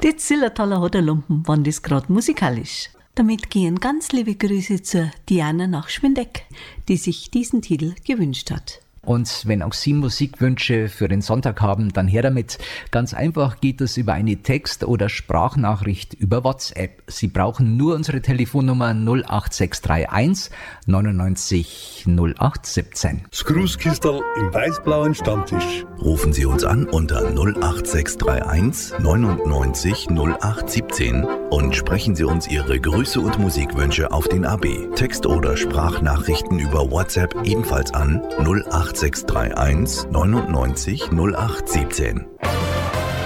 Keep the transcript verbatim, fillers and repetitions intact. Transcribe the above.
Die Zillertaler Hodderlumpen waren das gerade musikalisch. Damit gehen ganz liebe Grüße zur Diana nach Schwindeck, die sich diesen Titel gewünscht hat. Und wenn auch Sie Musikwünsche für den Sonntag haben, dann her damit. Ganz einfach geht das über eine Text- oder Sprachnachricht über WhatsApp. Sie brauchen nur unsere Telefonnummer null acht sechs drei eins neunundneunzig null acht eins sieben. Das Grußkistel im weiß-blauen Stammtisch. Rufen Sie uns an unter null acht sechs drei eins neunundneunzig null acht eins sieben und sprechen Sie uns Ihre Grüße und Musikwünsche auf den A B. Text- oder Sprachnachrichten über WhatsApp ebenfalls an null acht sechs drei eins neunundneunzig null acht eins sieben.